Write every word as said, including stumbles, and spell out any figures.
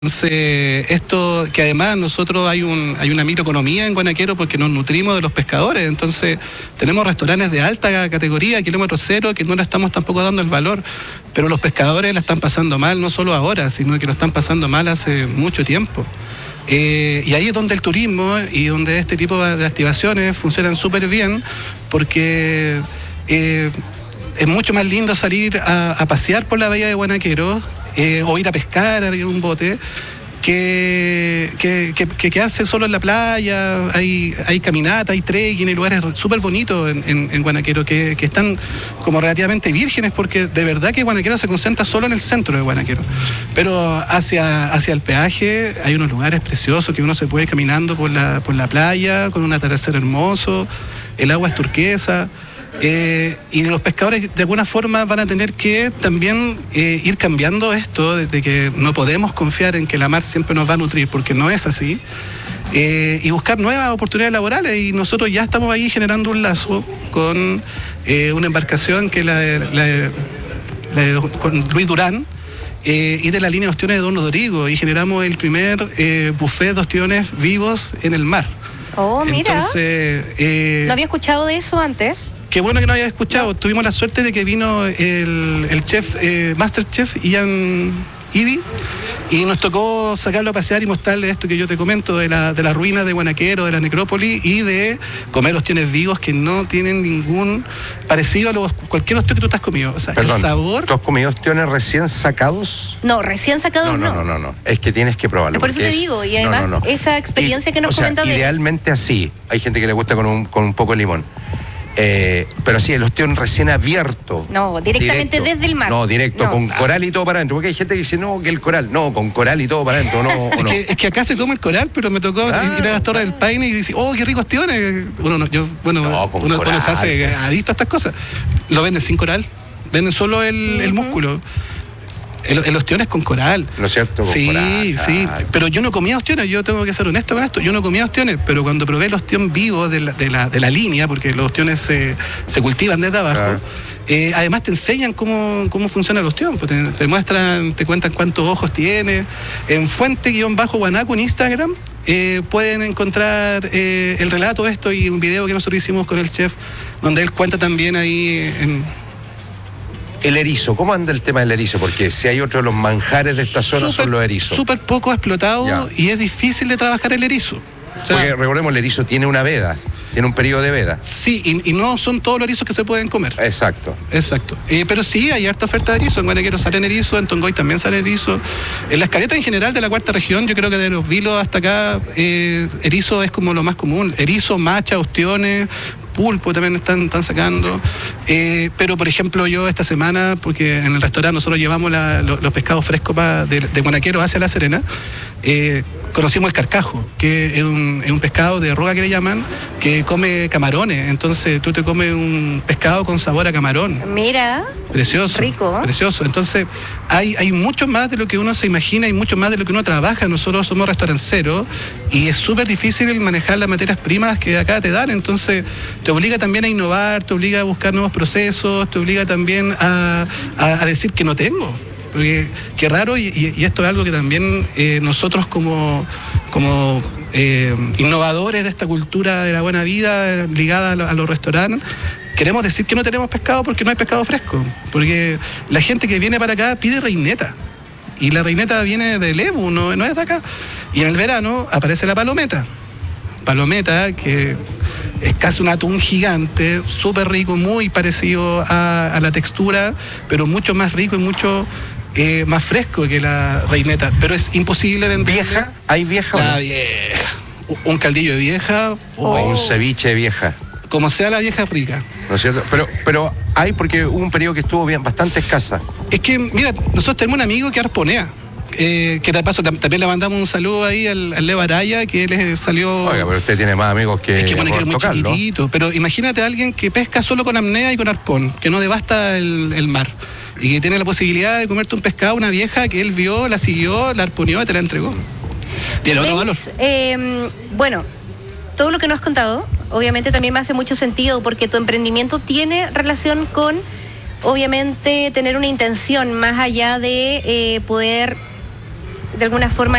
Entonces, esto que además nosotros hay un hay una microeconomía en Guanaquero porque nos nutrimos de los pescadores, entonces tenemos restaurantes de alta categoría, kilómetro cero, que no le estamos tampoco dando el valor, pero los pescadores la están pasando mal, no solo ahora, sino que lo están pasando mal hace mucho tiempo. Eh, y ahí es donde el turismo y donde este tipo de activaciones funcionan súper bien, porque eh, es mucho más lindo salir a, a pasear por la bahía de Guanaquero, Eh, o ir a pescar en un bote, que, que, que, que quedarse solo en la playa. Hay, hay caminata, hay trekking, hay lugares súper bonitos en, en, en Guanaquero que, que están como relativamente vírgenes, porque de verdad que Guanaquero se concentra solo en el centro de Guanaquero, pero hacia, hacia el peaje hay unos lugares preciosos que uno se puede ir caminando por la, por la playa con un atardecer hermoso, el agua es turquesa. Eh, y los pescadores de alguna forma van a tener que también eh, ir cambiando esto, de, de que no podemos confiar en que la mar siempre nos va a nutrir, porque no es así, eh, y buscar nuevas oportunidades laborales, y nosotros ya estamos ahí generando un lazo con eh, una embarcación que la, la, la con Luis Durán, eh, y de la línea de ostiones de Don Rodrigo, y generamos el primer eh, buffet de ostiones vivos en el mar. Oh, mira. Entonces, eh, no había escuchado de eso antes. Qué bueno que no haya escuchado. Tuvimos la suerte de que vino el, el chef, eh, Masterchef, Ian Ibi, y nos tocó sacarlo a pasear y mostrarle esto que yo te comento de la, de la ruina de Guanaquero, de la necrópolis, y de comer ostiones vivos que no tienen ningún parecido a los, cualquier ostión que tú te has comido. O sea, Perdón, el sabor... ¿tú has comido ostiones recién sacados? No, recién sacados no. No, no, no, no, no. Es que tienes que probarlo. Por eso te es... digo, y además no, no, no. esa experiencia y, que nos o sea, comentas de idealmente así. Hay gente que le gusta con un, con un poco de limón. Eh, pero sí, el ostión recién abierto. No, directamente directo, desde el mar. No, directo, no. con coral y todo para adentro. Porque hay gente que dice, no, que el coral. No, con coral y todo para adentro, no, o es, no. que, es que acá se come el coral, pero me tocó ah, ir a las Torres del Paine y dice, oh, qué rico ostiones. Uno, no, yo, bueno, no, uno, uno se hace adicto a estas cosas. Lo venden sin coral, venden solo el, uh-huh. el músculo. El, el ostión es con coral. ¿No es cierto? Con sí, coral. sí. Pero yo no comía ostiones, yo tengo que ser honesto con esto. Yo no comía ostiones, pero cuando probé el ostión vivo de la, de la, de la línea, porque los ostiones se, se cultivan desde abajo, claro. eh, además te enseñan cómo, cómo funciona el ostión. Pues te, te muestran, te cuentan cuántos ojos tiene. En Fuente-Guanaco en Instagram eh, pueden encontrar eh, el relato de esto y un video que nosotros hicimos con el chef, donde él cuenta también ahí en... El erizo, ¿cómo anda el tema del erizo? Porque si hay otro de los manjares de esta zona super, son los erizos. Súper poco explotado ya. Y es difícil de trabajar el erizo. O sea, porque recordemos, el erizo tiene una veda, tiene un periodo de veda. Sí, y, y no son todos los erizos que se pueden comer. Exacto. Exacto. Eh, pero sí, hay harta oferta de erizo. En Guanaquero salen erizo, en Tongoy también sale erizo. En la escaleta en general de la cuarta región, yo creo que de los vilos hasta acá, eh, erizo es como lo más común. Erizo, macha, ostiones, pulpo también están, están sacando. Eh, pero, por ejemplo, yo esta semana, porque en el restaurante nosotros llevamos la, los, los pescados frescos pa, de, de Guanaquero hacia La Serena, eh, conocimos el carcajo, que es un, es un pescado de roca que le llaman, que come camarones. Entonces tú te comes un pescado con sabor a camarón. Mira. Precioso. Rico. Precioso. Entonces hay, hay mucho más de lo que uno se imagina y mucho más de lo que uno trabaja. Nosotros somos restauranceros y es súper difícil manejar las materias primas que acá te dan. Entonces te obliga también a innovar, te obliga a buscar nuevos procesos, te obliga también a, a, a decir que no tengo. Porque qué raro, y, y, y esto es algo que también eh, nosotros como, como eh, innovadores de esta cultura de la buena vida ligada a, lo, a los restaurantes, queremos decir que no tenemos pescado porque no hay pescado fresco. Porque la gente que viene para acá pide reineta. Y la reineta viene del Lebu, no, no es de acá. Y en el verano aparece la palometa. Palometa que es casi un atún gigante, súper rico, muy parecido a, a la textura, pero mucho más rico y mucho... Eh, más fresco que la reineta, pero es imposible vender. ¿Vieja? ¿Hay vieja la o no? vieja. Un caldillo de vieja o oh. un ceviche de vieja. Como sea la vieja rica. ¿No es cierto? Pero, pero hay, porque hubo un periodo que estuvo bien, bastante escasa. Es que, mira, nosotros tenemos un amigo que arponea. Eh, que de paso también le mandamos un saludo ahí al, al Leo Araya, que él salió... Oiga, pero usted tiene más amigos que... Es que bueno, que es muy chiquitito, pero imagínate a alguien que pesca solo con apnea y con arpón, que no devasta el, el mar. Y que tiene la posibilidad de comerte un pescado, una vieja que él vio, la siguió, la arponeó y te la entregó. Tiene otro valor. Eh, bueno, todo lo que nos has contado, obviamente también me hace mucho sentido, porque tu emprendimiento tiene relación con, obviamente, tener una intención más allá de eh, poder de alguna forma